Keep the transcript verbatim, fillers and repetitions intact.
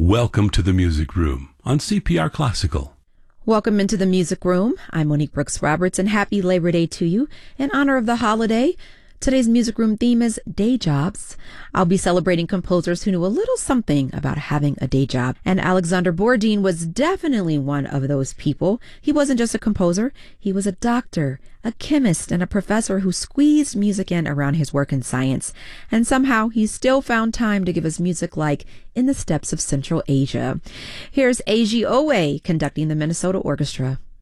Welcome to the Music Room on C P R Classical. Welcome into the Music Room. I'm Monique Brooks Roberts, and happy Labor Day to you. In honor of the holiday, today's Music Room theme is day jobs. I'll be celebrating composers who knew a little something about having a day job. And Alexander Borodin was definitely one of those people. He wasn't just a composer. He was a doctor, a chemist, and a professor who squeezed music in around his work in science. And somehow he still found time to give us music like In the Steppes of Central Asia. Here's Eiji Oe conducting the Minnesota Orchestra.